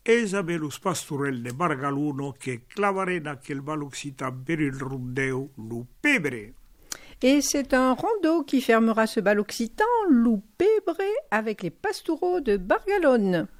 Isabelus pastorel de Bargaluno que clavaré naquel bal occitan per il rondeu Lupebre. Et c'est un rondeau qui fermera ce bal occitan, Lupebre, avec les pastoureaux de Bargalone.